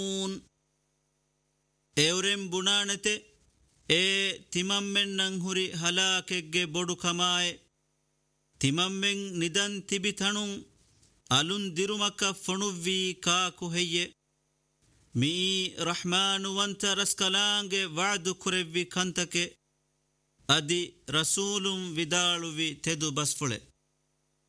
ಎವರೆಂ ಬುಣಾಣತೆ ಏ ತಿಮಮ್ಮೆನ್ನಂ ಹುರಿ ಹಲಾಕೆಗ್ಗೆ ಬೊಡು ಕಮಾಯೆ ತಿಮಮ್ಮೆಂ ನಿದನ್ ತಿಬಿತಣುಂ ಅಲುನ್ ದಿರುಮಕ ಫಣುವ್ವಿ cock ಹೆಯ್ಯೆ me ರಹ್ಮಾನುವಂತ ರಸ್ಕಲಾಂಗೆ ವಾದು ಕುರೆವ್ವಿ ಕಂತಕೆ ಅದಿ ರಸೂಲುಂ ವಿದಾಳುವಿ ತೆದು ಬಸ್ಫುಳೆ